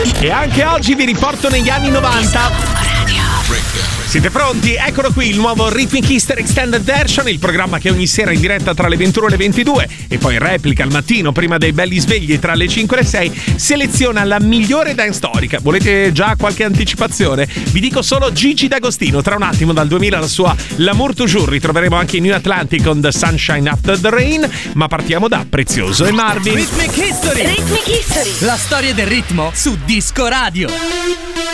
E anche oggi vi riporto negli anni 90. Siete pronti? Eccolo qui il nuovo Rhythmic History Extended Version, il programma che ogni sera in diretta tra le 21 e le 22 e poi in replica al mattino prima dei belli svegli tra le 5 e le 6 seleziona la migliore dance storica. Volete già qualche anticipazione? Vi dico solo Gigi D'Agostino. Tra un attimo dal 2000 la sua L'amour toujours, ritroveremo anche in New Atlantic con The Sunshine After the Rain, ma partiamo da Prezioso e Marvin. Rhythmic History, la storia del ritmo su Disco Radio.